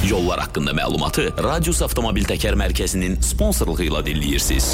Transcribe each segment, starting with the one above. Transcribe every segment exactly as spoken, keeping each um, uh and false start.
Yollar haqqında məlumatı Radius Avtomobil Təkər Mərkəzinin sponsorluğu ilə dinləyirsiniz.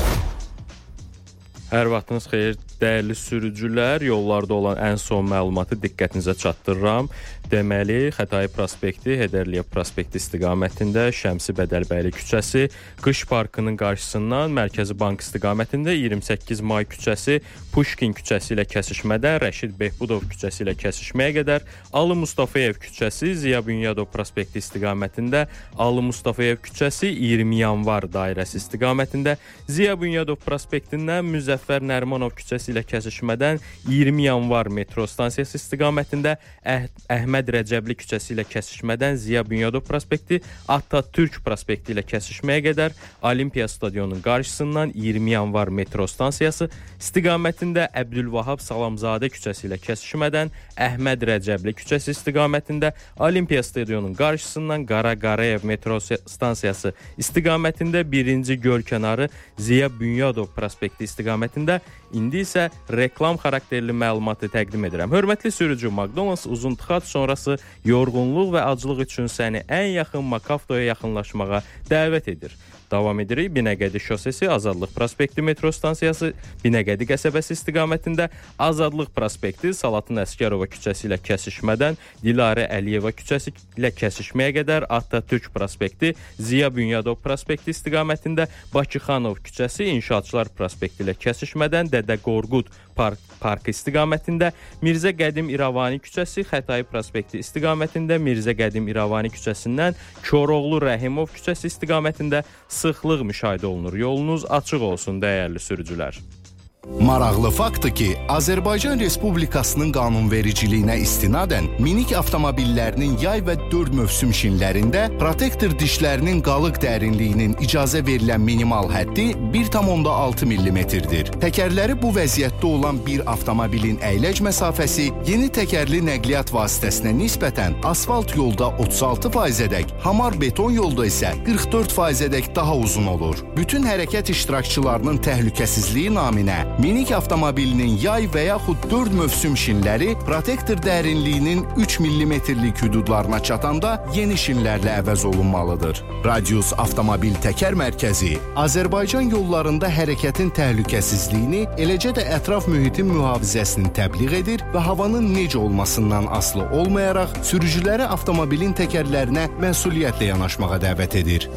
Hər vaxtınız xeyir, dəyərli sürücülər. Yollarda olan ən son məlumatı diqqətinizə çatdırıram. Deməli, Xətai prospekti, Heydərliyev prospekti istiqamətində Şəmsi Bədəlbəyli küçəsi, Qış parkının qarşısından Mərkəzi Bank istiqamətində iyirmi səkkiz may küçəsi, Puşkin küçəsi ilə kəsişmədən Rəşid Behbudov küçəsi ilə kəsişməyə qədər, Alı Mustafayev küçəsi, Ziya Bünyadov prospekti istiqamətində Alı Mustafayev küçəsi, iyirmi yanvar dairəsi istiqamətində, Ziya Bünyadov prospektindən Müzəffər Nərimanov küçəsi ilə kəsişmədən iyirmi yanvar metro stansiyası istiqamətində Əh- Əhməd Rəcəbli küçəsi ilə kəsişmədən Ziya Bünyadov prospekti, Atatürk prospekti ilə kəsişməyə qədər, Olimpiya stadionunun qarşısından iyirmi yanvar metro stansiyası istiqamətində Əbdülvahab Salamzadə küçəsi ilə kəsişmədən Əhməd Rəcəbli küçəsi istiqamətində, Olimpiya stadionunun qarşısından Qara Qarayev metro stansiyası istiqamətində birinci göl kənarı Ziya Bünyadov prospekti istiqamətində. İndi isə reklam xarakterli məlumatı təqdim edirəm. Hörmətli sürücü, McDonald's uzun tıxac sonrası yorğunluq və aclıq üçün səni ən yaxın Makaftoya yaxınlaşmağa dəvət edir. Davam edirik. Binəqədi şosesi, Azadlıq prospekti metro stansiyası, Binəqədi qəsəbəsi istiqamətində, Azadlıq prospekti, Salatın Əskərova küçəsi ilə kəsişmədən Dilarə Əliyeva küçəsi ilə kəsişməyə qədər, Atatürk prospekti, Ziya Bünyadov prospekti istiqamətində, Bakıxanov küçəsi, İnşaatçılar prospekti ilə kəsişmədən Dədə Qorqud park, parkı istiqamətində, Mirzə Qədim İravani küçəsi, Xətai prospekti istiqamətində, Mirzə Qədim İravani küçəsindən Koroğlu Rəhimov küçəsi istiqamətində sıxlıq müşahidə olunur. Yolunuz açıq olsun, dəyərli sürücülər. Maraqlı faktdır ki, Azərbaycan Respublikasının qanunvericiliyinə istinadən minik avtomobillərinin yay və dörd mövsüm şinlərində protektor dişlərinin qalıq dərinliyinin icazə verilən minimal həddi bir tam onda altı millimetrdir. Təkərləri bu vəziyyətdə olan bir avtomobilin əyləc məsafəsi yeni təkərli nəqliyyat vasitəsinə nisbətən asfalt yolda otuz altı faizədək, hamar beton yolda isə qırx dörd faizədək daha uzun olur. Bütün hərəkət iştirakçılarının təhlükəsizliyi naminə minik avtomobilinin yay və yaxud dörd mövsüm şinləri protektor dərinliyinin üç millimetrlik hüdudlarına çatanda yeni şinlərlə əvəz olunmalıdır. Radius Avtomobil Təkər Mərkəzi Azərbaycan yollarında hərəkətin təhlükəsizliyini, eləcə də ətraf mühitin mühafizəsini təbliğ edir və havanın necə olmasından asılı olmayaraq sürücüləri avtomobilin təkərlərinə məsuliyyətlə yanaşmağa dəvət edir.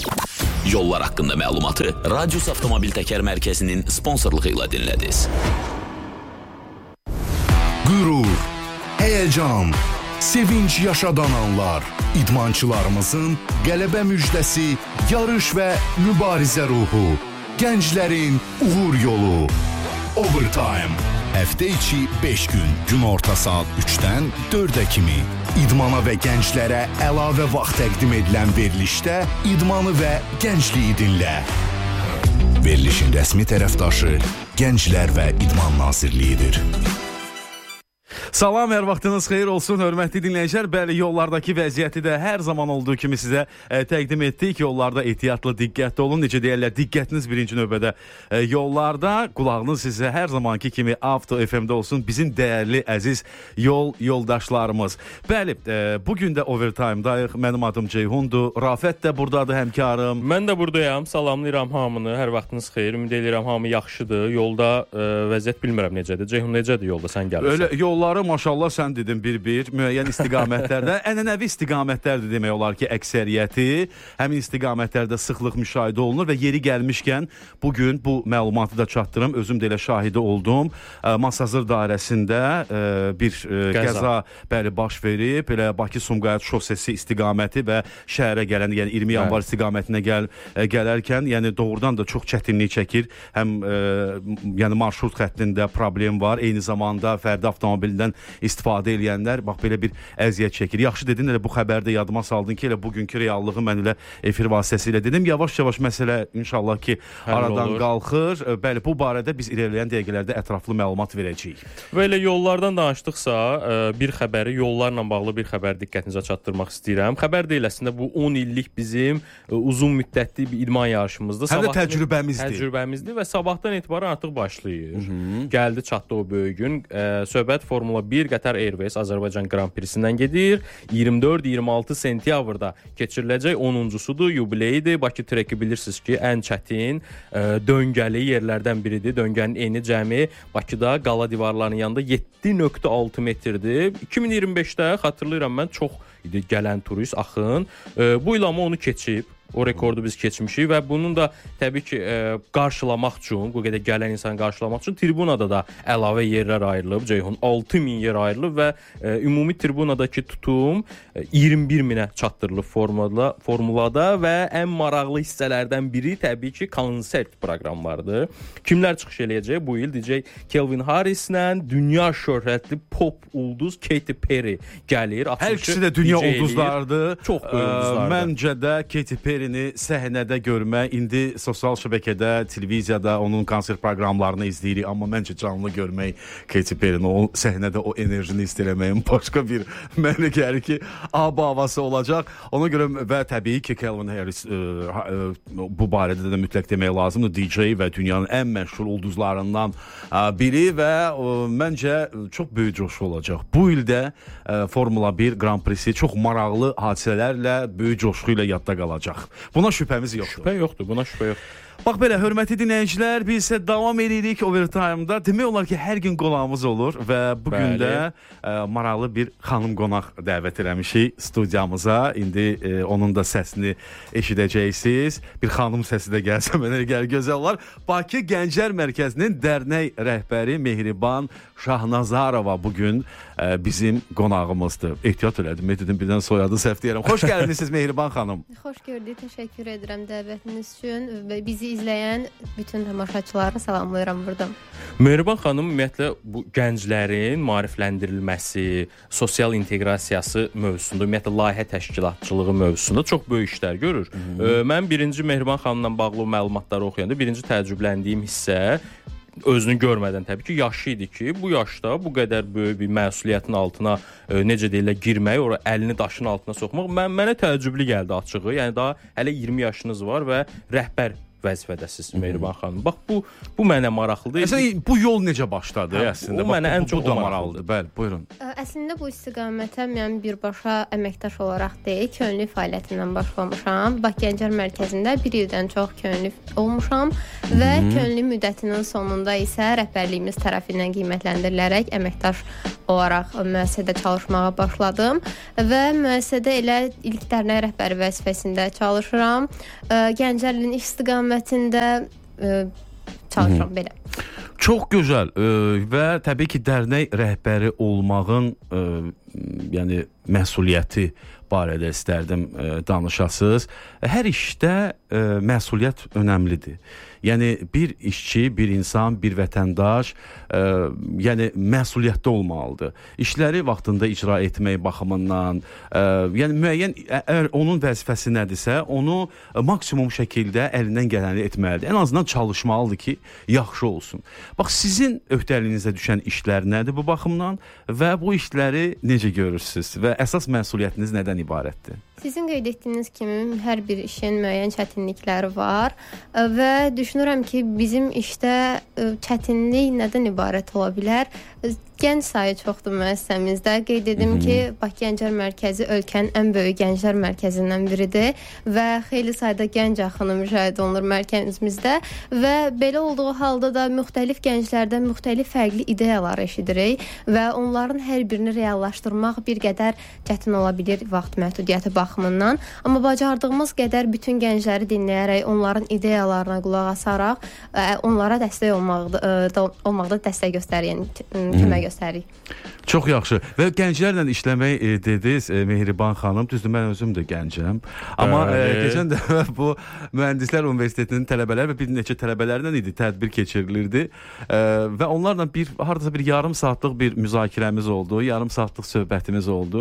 Yollar haqqında məlumatı Radius Avtomobil Təkər Mərkəzinin sponsorluğu ilə dinlədiniz. Qürur, həyəcan, sevinç yaşadan anlar, idmançılarımızın qələbə müjdəsi, yarış və mübarizə ruhu, gənclərin uğur yolu. Overtime. Həftə içi beş gün, gün orta saat üçdən dördə kimi. İdmana və gənclərə əlavə vaxt təqdim edilən verilişdə idmanı və gəncliyi dinlə. Verilişin rəsmi tərəfdaşı Gənclər və İdman Nazirliyidir. Salam, hər vaxtınız xeyir olsun, hörmətli dinləyicilər. Bəli, yollardakı vəziyyəti də hər zaman olduğu kimi sizə e, təqdim etdik. Yollarda ehtiyatlı, diqqətli olun. Necə deyərlər, diqqətiniz birinci növbədə e, yollarda, qulağınız sizə hər zamanki kimi Avto F M-də olsun. Bizim dəyərli, əziz yol yoldaşlarımız. Bəli, e, bugün də Overtime-dayıq. Mənim adım Ceyhundur. Rafət də buradadır, həmkarım. Mən də buradayam. Salamlayıram hamını. Hər vaxtınız xeyir. Ümid edirəm hamı yaxşıdır. Yolda e, vəziyyət bilmirəm necədir. Ceyhun necədir yolda sən gəlirsən? Öyle yolları maşallah sən dedin bir-bir müəyyən istiqamətlərdə, ənənəvi istiqamətlərdir demək olar ki, əksəriyyəti həmin istiqamətlərdə sıxlıq müşahidə olunur və yeri gəlmişkən bugün bu məlumatı da çatdırım. Özüm də elə şahidi oldum. Masazır dairəsində bir qəza, qəza bəli baş verib. Elə Bakı-Sumqayıt şosesi istiqaməti və şəhərə gələn, yəni iyirmi yanvar istiqamətinə gəl gələrkən, yəni doğrudan da çox çətinlik çəkir. Həm ə, yəni marşrut xəttində problem var, eyni zamanda fərdi avtomobildən istifadə edənlər bax belə bir əziyyət çəkir. Yaxşı dedin, elə bu xəbərdə yadıma saldın ki, elə bugünkü reallığı mən elə efir vasitəsilə dedim. Yavaş-yavaş məsələ inşallah ki həll aradan olur, qalxır. Bəli, bu barədə biz irəliləyən dəqiqələrdə ətraflı məlumat verəcəyik. Və elə yollardan danışdıqsa, bir xəbəri, yollarla bağlı bir xəbər diqqətinizə çatdırmaq istəyirəm. Xəbər deyil, əslində bu on illik bizim uzun müddətli bir idman yarışımızdır. Həm də təcrübəmizdir. Təcrübəmizdir və sabahdan etibarən artıq başlayır. Hı -hı. Gəldi, çatdı o böyük gün. Söhbət Formula bir Qatar Airways Azərbaycan Grand Prix-sindən gedir. iyirmi dörd iyirmi altı sentyabrda keçiriləcək onuncusudur, yubileyidir. Bakı treki bilirsiniz ki, ən çətin ə, döngəli yerlərdən biridir. Döngənin eni cəmi Bakıda qala divarlarının yanında yeddi nöqtə altı metrdir. iki min iyirmi beşdə xatırlayıram mən çox idi gələn turist axın. Ə, bu il amma onu keçib. O rekordu biz keçmişik və bunun da təbii ki, ə, qarşılamaq üçün, bu qədər gələn insanı qarşılamaq üçün tribunada da əlavə yerlər ayrılıb. Ceyhun altı min yer ayrılıb və ə, ümumi tribunadakı tutum ə, iyirmi bir minə çatdırılıb formulada, formulada və ən maraqlı hissələrdən biri təbii ki, konsert proqramlarıdır. Kimlər çıxış eləyəcək? Bu il D J Calvin Harrislə dünya şöhrətli pop ulduz Katy Perry gəlir. Hər ikisi də dünya ulduzlarıdır. Çox böyük ulduzlardır. Məncə də Katy Perry səhnədə görmək, indi sosial şəbəkədə, televiziyada onun konsert proqramlarını izləyirik, amma məncə canlı görmək Katy Perry'nin o səhnədə o enerjini hiss eləməyin başqa bir mənə gəlir ki, ab havası olacaq. Ona görə və təbii ki, Calvin Harris ə, ə, bu barədə də mütləq demək lazımdır. D J və dünyanın ən məşhur ulduzlarından ə, biri və ə, məncə çox böyük coşu olacaq. Bu ildə ə, Formula bir Grand Prix-si çox maraqlı hadisələrlə, böyük coşu ilə yadda qalacaq. Buna şübhəmiz yoxdur. Şübhə yoxdur, buna şübhə yoxdur. Bax belə, hörmətli dinləyicilər, biz isə davam edirik Overtime-da. Demək olar ki, hər gün qonağımız olur və bugün də ə, maraqlı bir xanım qonaq dəvət eləmişik studiyamıza. İndi ə, onun da səsini eşidəcəksiniz. Bir xanım səsi də gəlsə mənə gəl gözəl olar. Bakı Gənclər Mərkəzinin dərnək rəhbəri Mehriban Şahnazarova bugün ə, bizim qonağımızdır. Ehtiyat elədim, dedim birdən soyadı səhv deyirəm. Xoş gəldiniz Mehriban xanım. Xoş gördük, təşəkkür edirəm dəvətiniz üçün və bizi izləyən bütün tamaşaçıları salamlayıram buradan. Mehriban xanım ümumiyyətlə bu gənclərin maarifləndirilməsi, sosial inteqrasiyası mövzusunda, ümumiyyətlə layihə təşkilatçılığı mövzusunda çox böyük işlər görür. Ə, mən birinci Mehriban xanımla bağlı məlumatları oxuyanda birinci təəccübləndiyim hissə özünü görmədən təbii ki, yaşı idi ki, bu yaşda bu qədər böyük bir məsuliyyətin altına e, necə deyirlər girmək, ora əlini daşın altına soxmaq mən mənə təəccüblü gəldi açığı. Yəni daha hələ iyirmi yaşınız var və rəhbər vəzifədəsiz Mehriban xanım. Bax bu bu mənə maraqlıdır. Əslində bu yol necə başladı hə, əslində? O mənə ən çox da maraqlıdır. Bəli, buyurun. Əslində bu istiqamətə mən birbaşa əməkdaş olaraq deyil, könüllü fəaliyyətindən başlamışam. Bakı Gənclər Mərkəzində bir ildən çox könüllü olmuşam və könüllü müddətinin sonunda isə rəhbərliyimiz tərəfindən qiymətləndirilərək əməkdaş olaraq müəssisədə çalışmağa başladım və müəssisədə elə ilk dərnək rəhbəri vəzifəsində çalışıram. Gənclərin istiqamətində ə, çalışıram Hı-hı. belə. Çox gözəl ə, və təbii ki, dərnək rəhbəri olmağın ə, yəni məsuliyyəti barədə istərdim ə, danışasınız. Hər işdə ə, məsuliyyət önəmlidir. Yəni bir işçi, bir insan, bir vətəndaş ə, yəni məsuliyyətli olmalıdır. İşləri vaxtında icra etmək baxımından, ə, yəni müəyyən əgər onun vəzifəsi nədirsə, onu ə, maksimum şəkildə əlindən gələni etməlidir. Ən azından çalışmalıdır ki, yaxşı olsun. Bax, sizin öhdəliyinizə düşən işlər nədir bu baxımdan və bu işləri necə görürsünüz və əsas məsuliyyətiniz nədən ibarətdir? Sizin qeyd etdiyiniz kimi hər bir işin müəyyən çətinlikləri var və düşünürəm ki, bizim işdə çətinlik nədən ibarət ola bilər? Gənc sayı çoxdur müəssisəmizdə. Qeyd edim ki, Bakı Gənclər Mərkəzi ölkənin ən böyük gənclər mərkəzindən biridir və xeyli sayda gənc axını müşahidə olunur mərkəzimizdə və belə olduğu halda da müxtəlif gənclərdən müxtəlif fərqli ideyalar eşidirik və onların hər birini reallaşdırmaq bir qədər çətin ola bilir vaxt məhdudiyyəti baxımından. Amma bacardığımız qədər bütün gəncləri dinləyərək, onların ideyalarına qulaq asaraq, onlara dəstək olmaqda, olmaqda dəstək göstərən, kömək göstəririk. Çox yaxşı. Və gənclərlə işləmək e, dediniz e, Mehriban xanım. Düzdür, mən özüm də gəncəm. Amma e, keçən dəfə bu Mühəndislər Universitetinin tələbələri və bir neçə tələbələrlə idi tədbir keçirilirdi. E, və onlarla bir hardasa bir yarım saatlıq bir müzakirəmiz oldu, yarım saatlıq söhbətimiz oldu.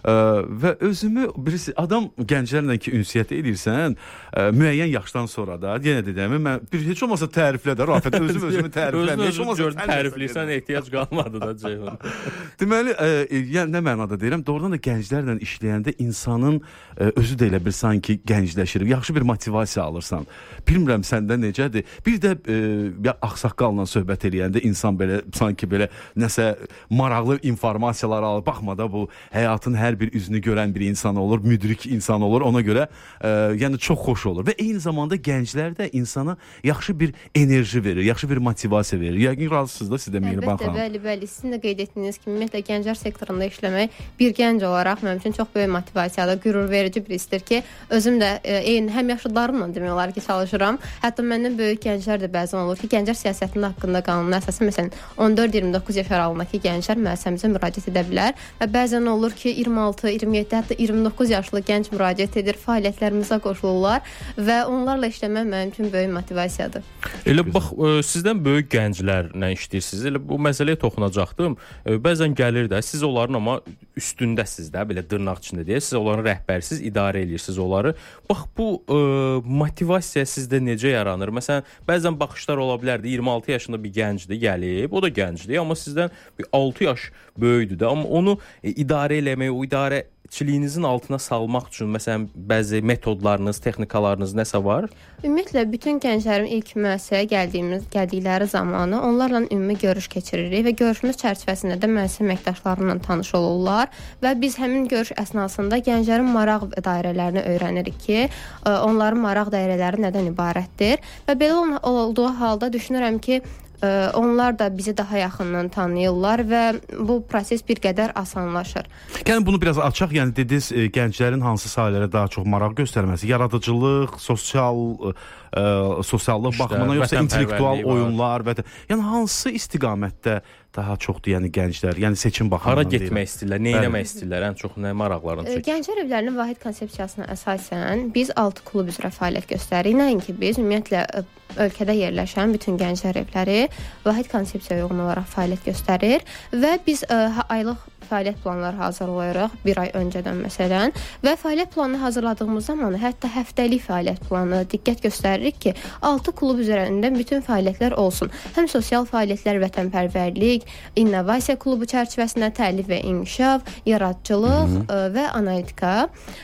Ə, və özümü birisi adam gənclərlə ki ünsiyyət edirsən, ə, müəyyən yaşdan sonra da yenə dedəm, mən bir heç olmasa təriflə də Rafət özüm özümü tərifləmə. Heç olmasa tərifləyirsən ehtiyac qalmadı da Ceyhun. Deməli, ə, yəni nə mənada deyirəm, doğrudan da gənclərlə işləyəndə insanın ə, özü də elə bir sanki gəncləşir. Yaxşı bir motivasiya alırsan. Bilmirəm səndə necədir. Bir də ə, ya ağsaqqalla söhbət eləyəndə insan belə sanki belə nəsə maraqlı informasiyalar alır. Baxma da bu həyatın hər bir üzünü görən bir insan olur, müdrik insan olur. Ona görə ə, yəni çox xoş olur və eyni zamanda gənclər də insana yaxşı bir enerji verir, yaxşı bir motivasiya verir. Yəqin razısınız da siz də Mehriban xanım. Bəli, bəli. Sizin də qeyd etdiyiniz kimi ümumiyyətlə gənclər sektorunda işləmək bir gənc olaraq mənim üçün çox böyük motivasiyadır, qürur verici bir hissdir ki, özüm də ə, eyni həm yaşıdlarımla demək olar ki, çalışıram. Hətta məndən böyük gənclər də bəzən olur ki, gənclər siyasətinin haqqında qanunun əsası məsələn on dörd iyirmi doqquz yaş aralığındakı gənclər müəssisəmizə müraciət edə bilər və bəzən olur ki, iyirmi altı, iyirmi yeddi, hətta iyirmi doqquz yaşlı gənc müraciət edir, fəaliyyətlərimizə qoşulurlar və onlarla işləmək mənim üçün böyük motivasiyadır. Elə bax, ə, sizdən böyük gənclərlə işləyirsiniz. Elə bu məsələyə toxunacaqdım. Ə, bəzən gəlir də siz onların amma üstündəsiz də, belə dırnaq içində deyə, siz onların rəhbərsiz, idarə edirsiniz onları. Bax bu ə, motivasiya sizdə necə yaranır? Məsələn, bəzən baxışlar ola bilərdi. iyirmi altı yaşında bir gəncdir, gəlib, o da gəncdir, amma sizdən bir altı yaş böyükdür də, amma onu e, idarə eləmək, o idarəçiliyinizin altına salmaq üçün məsələn bəzi metodlarınız, texnikalarınız nəsə var? Ümumiyyətlə bütün gənclərin ilk müəssisəyə gəldiyimiz, gəldikləri zamanı onlarla ümumi görüş keçiririk və görüşümüz çərçivəsində də müəssisə əməkdaşlarıyla tanış olurlar və biz həmin görüş əsnasında gənclərin maraq dairələrini öyrənirik ki, onların maraq dairələri nədən ibarətdir və belə olduğu halda düşünürəm ki, onlar da bizi daha yaxından tanıyırlar və bu proses bir qədər asanlaşır. Yəni bunu biraz açaq, yəni dediniz gənclərin hansı sahələrə daha çox maraq göstərməsi, yaradıcılıq, sosial ə, sosiallıq işte, baxımından yoxsa intellektual oyunlar və yəni hansı istiqamətdə daha çoxdur, yəni gənclər, yəni seçim baxımından. Hara getmək istəyirlər, nə etmək istəyirlər, ən çox nə maraqlarını çəkir? Gənclər evlərinin vahid konsepsiyasına əsasən biz altı klub üzrə fəaliyyət göstəririk. Nəinki biz ümumiyyətlə ölkədə yerləşən bütün gənclər evləri vahid konsepsiyaya uyğun olaraq fəaliyyət göstərir və biz ə, aylıq fəaliyyət planları hazırlayırıq bir ay öncədən məsələn və fəaliyyət planını hazırladığımız zaman hətta həftəlik fəaliyyət planı diqqət göstəririk ki, altı klub üzərində bütün fəaliyyətlər olsun. Həm sosial fəaliyyətlər, vətənpərvərlik, innovasiya klubu çərçivəsində təlim və inkişaf, yaradıcılıq Hı -hı. və analitika.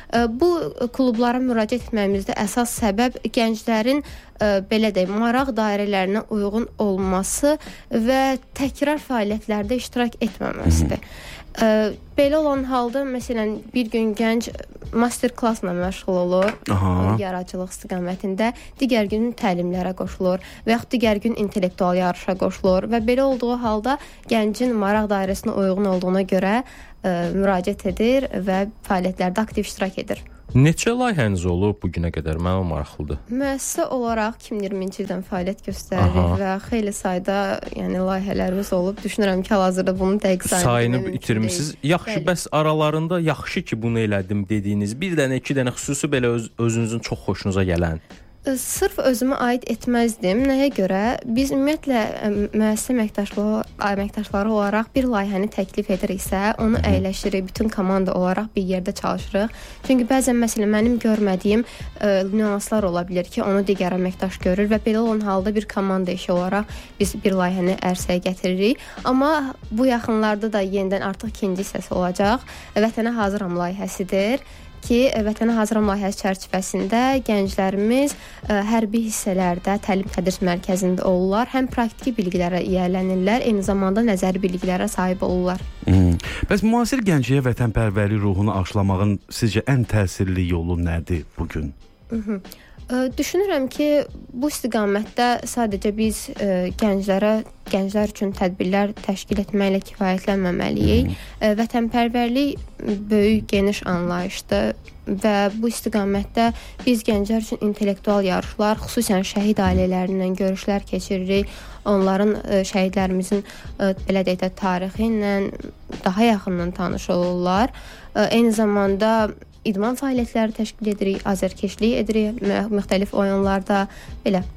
Bu klublara müraciət etməyimizdə əsas səbəb gənclərin belə deyim, maraq dairələrinə uyğun olması və təkrar fəaliyyətlərdə iştirak etməməsidir. Ə, belə olan halda məsələn bir gün gənc master klassla məşğul olur, Aha. yaradıcılıq istiqamətində, digər gün təlimlərə qoşulur və yaxud digər gün intellektual yarışa qoşulur və belə olduğu halda gəncin maraq dairəsinə uyğun olduğuna görə ə, müraciət edir və fəaliyyətlərdə aktiv iştirak edir. Neçə layihəniz olub bu günə qədər? Mənə maraqlıdır. Müəssisə olaraq iki min iyirminci ildən fəaliyyət göstəririk və xeyli sayda yəni layihələrimiz olub. Düşünürəm ki, hal-hazırda bunun dəqiq sayını sayını itirmisiniz. Yaxşı, Bəli. Bəs aralarında yaxşı ki bunu elədim dediyiniz bir dənə, iki dənə xüsusi belə öz, özünüzün çox xoşunuza gələn? Sırf özümə aid etməzdim. Nəyə görə? Biz ümumiyyətlə müəssisə əməkdaşları, əməkdaşları olaraq bir layihəni təklif ediriksə, onu əyləşirik, bütün komanda olaraq bir yerdə çalışırıq. Çünki bəzən məsələn mənim görmədiyim ə, nüanslar ola bilər ki, onu digər əməkdaş görür və belə olan halda bir komanda işi olaraq biz bir layihəni ərsəyə gətiririk. Amma bu yaxınlarda da yenidən artıq ikinci hissəsi olacaq. Vətənə hazıram layihəsidir ki, Vətənə hazıram layihəsi çərçivəsində gənclərimiz ə, hərbi hissələrdə təlim-tədris mərkəzində olurlar. Həm praktiki bilgilərə yiyələnirlər, eyni zamanda nəzəri bilgilərə sahib olurlar. Hmm. Bəs müasir gəncliyə vətənpərvərlik ruhunu aşılamağın sizcə ən təsirli yolu nədir bugün? Hı -hı. Düşünürəm ki, bu istiqamətdə sadəcə biz ə, gənclərə, gənclər üçün tədbirlər təşkil etməklə kifayətlənməməliyik. Ə, vətənpərvərlik böyük, geniş anlayışdır və bu istiqamətdə biz gənclər üçün intellektual yarışlar, xüsusən şəhid ailələrindən görüşlər keçiririk. Onların ə, şəhidlərimizin ə, belə deyək də tarixi ilə daha yaxından tanış olurlar. Ə, eyni zamanda idman fəaliyyətləri təşkil edirik, azərkeşlik edirik, müxtəlif oyunlarda belə.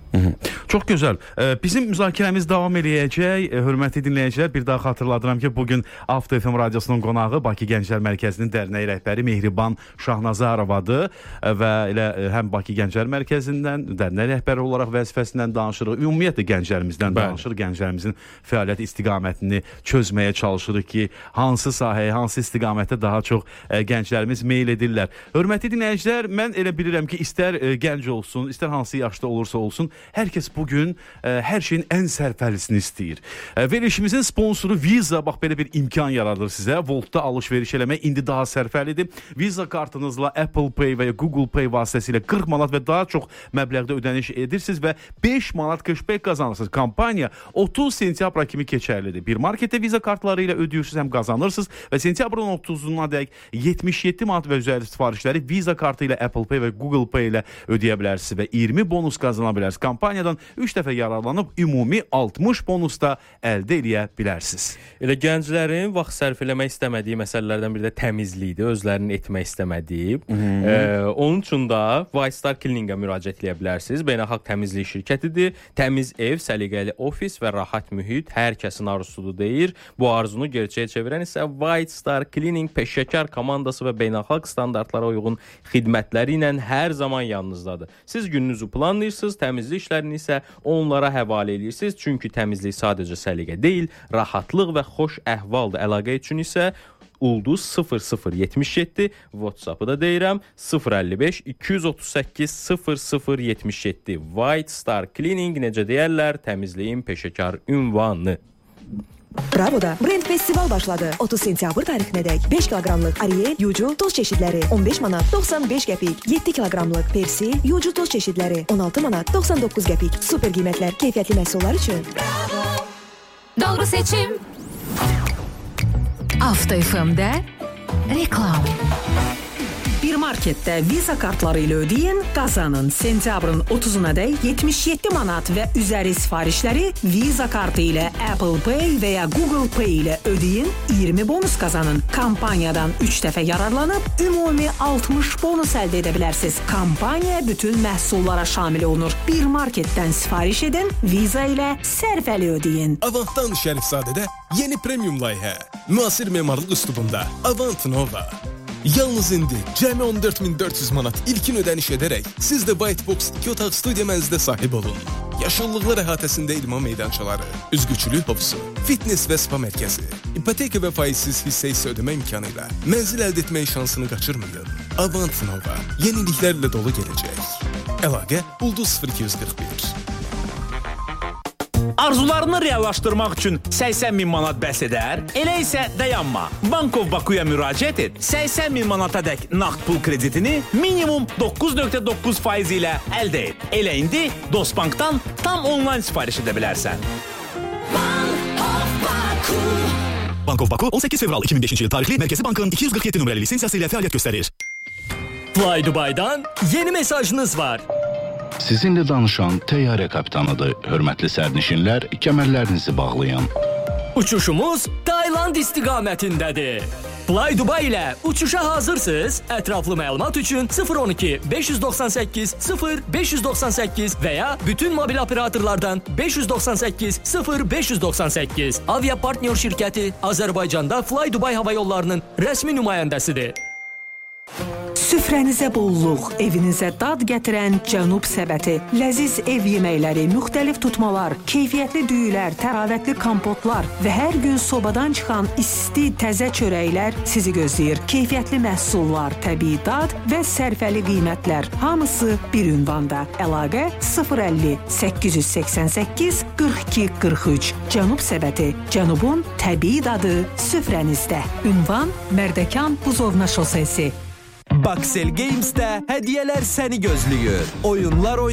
Çox gözəl. Bizim müzakirəmiz davam eləyəcək. Hörmətli dinləyicilər, bir daha xatırladıram ki, bugün Avto F M radiosunun qonağı Bakı Gənclər Mərkəzinin dərnəyi rəhbəri Mehriban Şahnazarovadır və elə həm Bakı Gənclər Mərkəzindən dərnəyi rəhbəri olaraq vəzifəsindən danışırıq. Ümumiyyətlə gənclərimizdən danışırıq. Gənclərimizin fəaliyyət istiqamətini çözməyə çalışırıq ki, hansı sahəyə, hansı istiqamətə daha çox gənclərimiz meyl edirlər. Hörmətli dinləyicilər, mən elə bilirəm ki, istər gənc olsun, istər hansı yaşda olursa olsun, hər kəs bugün ə, hər şeyin ən sərfəlisini istəyir. Ə, verilişimizin sponsoru Visa bax belə bir imkan yaradır sizə. Voltda alış-veriş eləmək indi daha sərfəlidir. Visa kartınızla Apple Pay və ya Google Pay vasitəsilə qırx manat və daha çox məbləğdə ödəniş edirsiniz və beş manat cashback qazanırsınız. Kampaniya otuz sentyabra kimi keçərlidir. Bir marketdə Visa kartları ilə ödəyirsiniz, həm qazanırsınız və sentyabrın otuzuna dək yetmiş yeddi manat və üzəri sifarişləri Visa kartı ilə Apple Pay və Google Pay ilə ödəyə bilərsiniz və iyirmi bonus qazana bilərsiniz. Kampaniyadan üç dəfə yararlanıb ümumi altmış bonus da əldə edə bilərsiniz. Elə gənclərin vaxt sərf eləmək istəmədiyi məsələlərdən biri də təmizlikdir, özlərinin etmək istəmədiyi. E, onun üçün də White-Star Cleaning-ə müraciət edə bilərsiniz. Beynəlxalq təmizlik şirkətidir. Təmiz ev, səliqəli ofis və rahat mühit hər kəsin arzusudur deyir. Bu arzunu gerçəyə çevirən isə White-Star Cleaning peşəkar komandası və beynəlxalq standartlara uyğun xidmətləri ilə hər zaman yanınızdadır. Siz gününüzü planlayırsınız, təmizlik işlərini isə onlara həvalə edirsiniz. Çünki təmizlik sadəcə səliqə deyil, rahatlıq və xoş əhvaldır. Əlaqə üçün isə Ulduz sıfır sıfır yetmiş yeddi, WhatsApp-ı da deyirəm sıfır əlli beş iki yüz otuz səkkiz sıfır sıfır yetmiş yeddi. White Star Cleaning, necə deyərlər, təmizliyin peşəkar ünvanı. Bravo'da Brand Festival başladı. otuz sentyabr tarixinədək beş kiloqramlıq Ariel, Yucu, toz çeşidləri on beş manat doxsan beş qəpik, yeddi kiloqramlıq Persil, Yucu toz çeşidləri on altı manat doxsan doqquz qəpik. Super qiymətlər keyfiyyətli məhsullar üçün. Bravo! Doğru seçim. Avto F M'də reklam. Bir marketdə Visa kartları ilə ödeyin, qazanın. Sentyabrın otuzuna dək yetmiş yeddi manat və üzəri sifarişləri Visa kartı ilə Apple Pay və ya Google Pay ilə ödeyin, iyirmi bonus qazanın. Kampaniyadan üç dəfə yararlanıb ümumi altmış bonus əldə edə bilərsiniz. Kampaniya bütün məhsullara şamil olunur. Bir marketdən sifariş edin, Visa ilə sərfəli ödeyin. Avantdan Şərifzadədə yeni premium layihə. Müasir memarlıq üslubunda Avant Nova. Yalnız indi cəmi on dörd min dörd yüz manat ilkin ödəniş edərək siz də Whitebox iki otaq studiya mənzilə sahib olun. Yaşıllıqlar əhatəsində idman meydançaları, üzgüçülük havuzu, fitness və spa mərkəzi, ipoteka və faizsiz hissə isə ödəmə imkanı ilə mənzil əldə etmək şansını qaçırmayın. Avant Nova yeniliklərlə dolu gələcək. Əlaqə Ulduz sıfır iki yüz qırx bir. Arzularını reallaşdırmaq üçün səksən min manat bəs edər? Elə isə dayanma. Bankov Bakuya müraciət et. səksən min manata dək nağd pul kreditini minimum doqquz nöqtə doqquz faiz ilə əldə et. Elə indi Dostbankdan tam onlayn sifariş edə bilərsən. Bankov Baku on səkkiz fevral iki min beşinci il tarixli Mərkəzi Bankın iki yüz qırx yeddi nömrəli lisensiyası ilə fəaliyyət göstərir. Fly Dubai'dan yeni mesajınız var. Sizinlə danışan təyyarə kapitanıdır. Hörmətli sərnişinlər, kəmərlərinizi bağlayın. Uçuşumuz Tayland istiqamətindədir. Fly Dubai ilə uçuşa hazırsınız? Ətraflı məlumat üçün sıfır on iki beş yüz doxsan səkkiz sıfır beş yüz doxsan səkkiz və ya bütün mobil operatorlardan beş yüz doxsan səkkiz sıfır beş yüz doxsan səkkiz. Avia Partnyor şirkəti Azərbaycanda Fly Dubai hava yollarının rəsmi nümayəndəsidir. Süfrənizə bolluq, evinizə dad gətirən Cənub səbəti, ləziz ev yeməkləri, müxtəlif tutmalar, keyfiyyətli düyülər, təravətli kompotlar və hər gün sobadan çıxan isti, təzə çörəklər sizi gözləyir. Keyfiyyətli məhsullar, təbii dad və sərfəli qiymətlər, hamısı bir ünvanda. Əlaqə sıfır əlli səkkiz yüz səksən səkkiz qırx iki qırx üç. Cənub səbəti, Cənubun təbii dadı süfrənizdə. Ünvan Mərdəkan Buzovna şosesi. Baxel Games'də hədiyyələr səni gözləyir. Oyunlar oynayır.